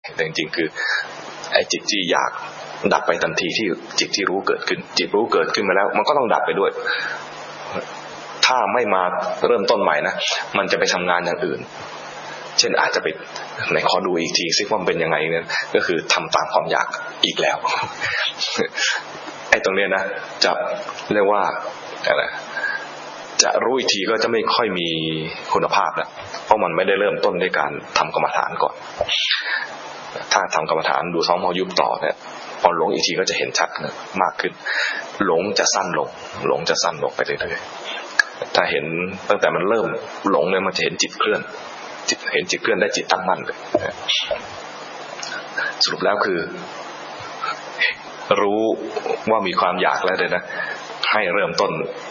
แต่จริงๆคือไอ้จิตที่อยากดับไปทันทีที่จิตที่รู้เกิดขึ้นจิตรู้เกิดขึ้นมาแล้วมันก็ต้องดับไปด้วยถ้าไม่มาเริ่มต้นใหม่นะมันจะไปทำงานอย่างอื่นเช่นอาจจะไปไหนขอดูอีกทีซิว่ามันเป็นยังไงเนี่ยก็คือทำตามความอยากอีกแล้วไอ้ตรงเนี้ยนะจะเรียกว่าอะไรจะรู้อีกทีก็จะไม่ค่อยมีคุณภาพแล้วเพราะมันไม่ได้เริ่มต้นด้วยการทำกรรมฐานก่อนถ้าทำกรรมฐานดูซ้อมพอยุบต่อเนี่ยพอหลงอีกทีก็จะเห็นชัดมากขึ้นหลงจะสั้นลงหลงจะสั้นลงไปเรื่อยๆถ้าเห็นตั้งแต่มันเริ่มหลงเนี่ยมันจะเห็นจิตเคลื่อนเห็นจิตเคลื่อนได้จิตตั้งมั่นเลยสรุปแล้วคือรู้ว่ามีความอยากแล้วเลยนะให้เริ่มต้น